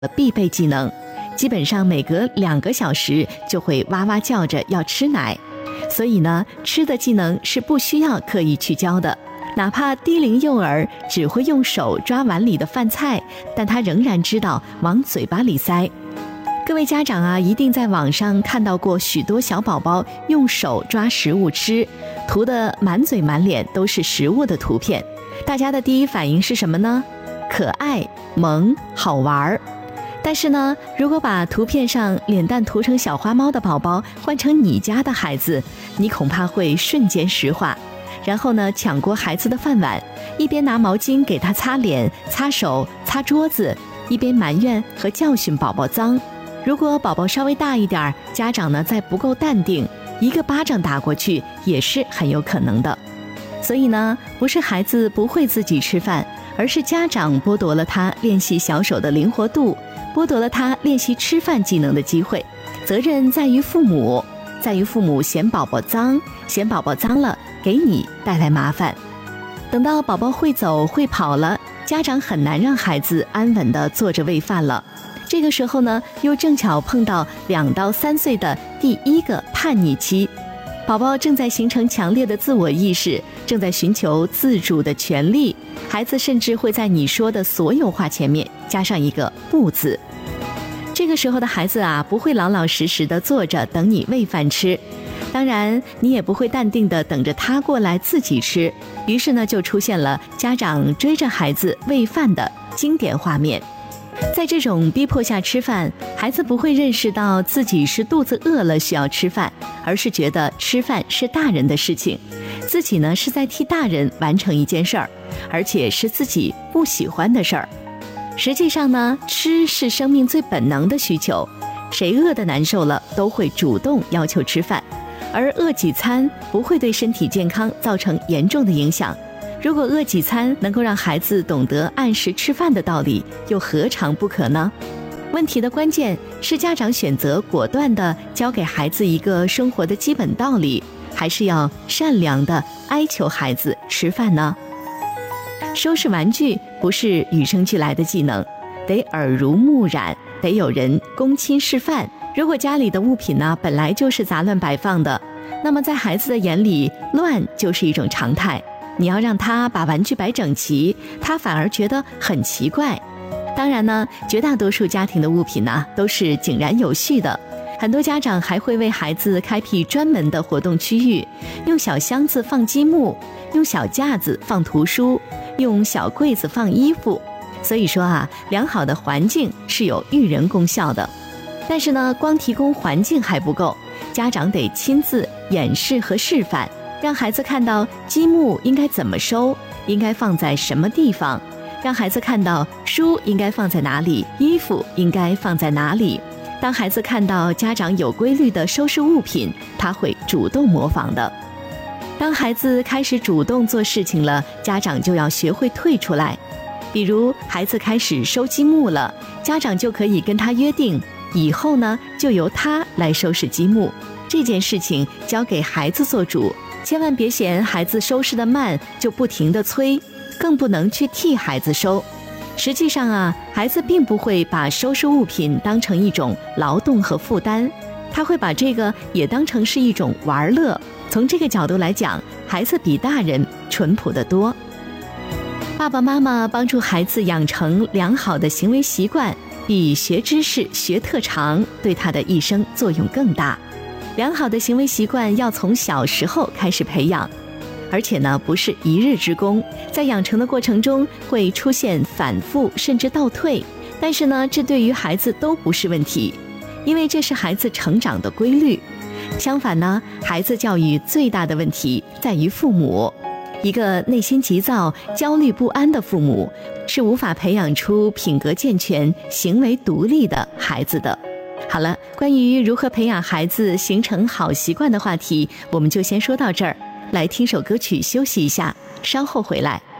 必备技能，基本上每隔2个小时就会哇哇叫着要吃奶。所以呢，吃的技能是不需要刻意去教的。哪怕低龄幼儿只会用手抓碗里的饭菜，但他仍然知道往嘴巴里塞。各位家长啊，一定在网上看到过许多小宝宝用手抓食物吃，涂得满嘴满脸都是食物的图片。大家的第一反应是什么呢？可爱、萌、好玩。但是呢，如果把图片上脸蛋涂成小花猫的宝宝换成你家的孩子，你恐怕会瞬间石化。然后呢，抢过孩子的饭碗，一边拿毛巾给他擦脸、擦手、擦桌子，一边埋怨和教训宝宝脏。如果宝宝稍微大一点，家长呢再不够淡定，一个巴掌打过去也是很有可能的。所以呢，不是孩子不会自己吃饭，而是家长剥夺了他练习小手的灵活度，剥夺了他练习吃饭技能的机会。责任在于父母，在于父母嫌宝宝脏，嫌宝宝脏了给你带来麻烦。等到宝宝会走会跑了，家长很难让孩子安稳地坐着喂饭了。这个时候呢，又正巧碰到2到3岁的第一个叛逆期，宝宝正在形成强烈的自我意识，正在寻求自主的权利。孩子甚至会在你说的所有话前面加上一个不字。这个时候的孩子啊，不会老老实实的坐着等你喂饭吃，当然你也不会淡定的等着他过来自己吃。于是呢，就出现了家长追着孩子喂饭的经典画面。在这种逼迫下吃饭，孩子不会认识到自己是肚子饿了需要吃饭，而是觉得吃饭是大人的事情，自己呢是在替大人完成一件事儿，而且是自己不喜欢的事儿。实际上呢，吃是生命最本能的需求，谁饿得难受了都会主动要求吃饭，而饿几餐不会对身体健康造成严重的影响。如果饿几餐能够让孩子懂得按时吃饭的道理，又何尝不可呢？问题的关键是家长选择果断地教给孩子一个生活的基本道理，还是要善良地哀求孩子吃饭呢？收拾玩具不是与生俱来的技能，得耳濡目染，得有人躬亲示范。如果家里的物品呢本来就是杂乱摆放的，那么在孩子的眼里，乱就是一种常态。你要让他把玩具摆整齐，他反而觉得很奇怪。当然呢，绝大多数家庭的物品呢都是井然有序的。很多家长还会为孩子开辟专门的活动区域，用小箱子放积木，用小架子放图书，用小柜子放衣服。所以说啊，良好的环境是有育人功效的。但是呢，光提供环境还不够，家长得亲自演示和示范，让孩子看到积木应该怎么收，应该放在什么地方，让孩子看到书应该放在哪里，衣服应该放在哪里。当孩子看到家长有规律地收拾物品，他会主动模仿的。当孩子开始主动做事情了，家长就要学会退出来。比如孩子开始收积木了，家长就可以跟他约定，以后呢就由他来收拾积木。这件事情交给孩子做主，千万别嫌孩子收拾得慢就不停地催，更不能去替孩子收。实际上啊，孩子并不会把收拾物品当成一种劳动和负担，他会把这个也当成是一种玩乐。从这个角度来讲，孩子比大人淳朴得多。爸爸妈妈帮助孩子养成良好的行为习惯，比学知识、学特长对他的一生作用更大。良好的行为习惯要从小时候开始培养，而且呢，不是一日之功，在养成的过程中会出现反复甚至倒退，但是呢，这对于孩子都不是问题，因为这是孩子成长的规律。相反呢，孩子教育最大的问题在于父母。一个内心急躁、焦虑不安的父母，是无法培养出品格健全、行为独立的孩子的。好了，关于如何培养孩子形成好习惯的话题，我们就先说到这儿。来听首歌曲休息一下，稍后回来。